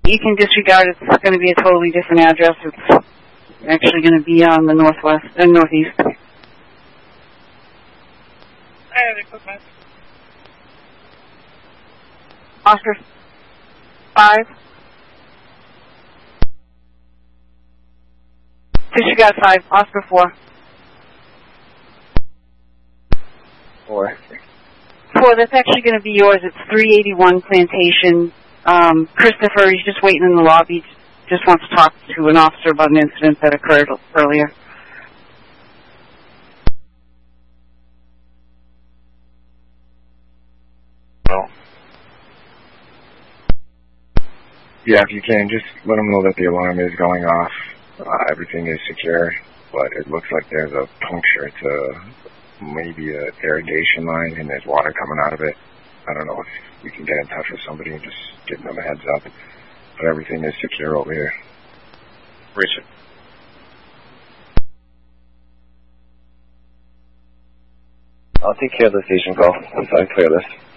You can disregard it. It's going to be a totally different address. It's actually going to be on the northwest and northeast. I have equipment. Oscar 5. Disregard 5. Oscar 4. 4. 4. That's actually going to be yours. It's 381 Plantation. Christopher, he's just waiting in the lobby. Just wants to talk to an officer about an incident that occurred earlier. Well, yeah, if you can, just let them know that the alarm is going off. Everything is secure, but it looks like there's a puncture to maybe an irrigation line, and there's water coming out of it. I don't know if we can get in touch with somebody and just give them a heads up. But everything is secure over here. Richard. I'll take care of the station call once I clear this.